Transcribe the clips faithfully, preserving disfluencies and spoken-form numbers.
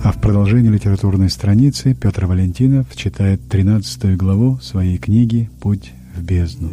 А в продолжении литературной страницы Петр Валентинов читает тринадцатую главу своей книги «Путь в бездну».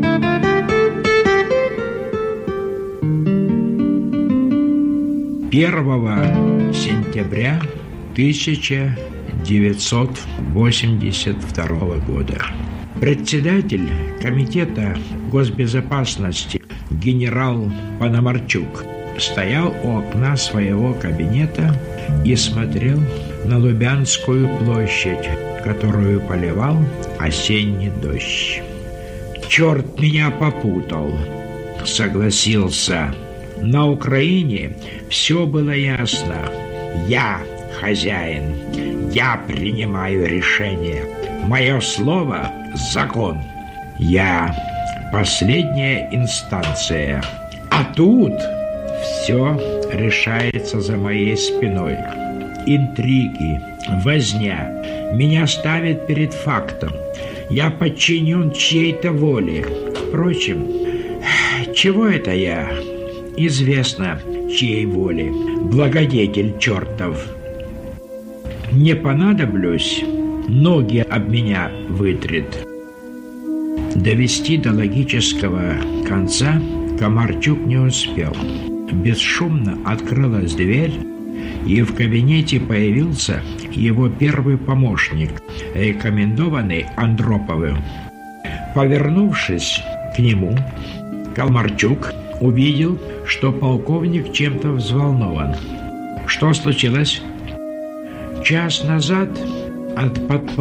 первого сентября тысяча девятьсот восемьдесят второго года председатель Комитета госбезопасности генерал Пономарчук стоял у окна своего кабинета и смотрел на Лубянскую площадь, которую поливал осенний дождь. «Черт меня попутал», — согласился. «На Украине все было ясно. Я хозяин, я принимаю решение. Мое слово — закон. Я последняя инстанция. А тут все решается за моей спиной. Интриги, возня. Меня ставят перед фактом. Я подчинен чьей-то воле. Впрочем, чего это я? Известно, чьей воле. Благодетель чертов. Не понадоблюсь, ноги об меня вытрет». Довести до логического конца Комарчук не успел. Бесшумно открылась дверь, и в кабинете появился его первый помощник, рекомендованный Андроповым. Повернувшись к нему, Комарчук увидел, что полковник чем-то взволнован. «Что случилось?» «Час назад от подполковника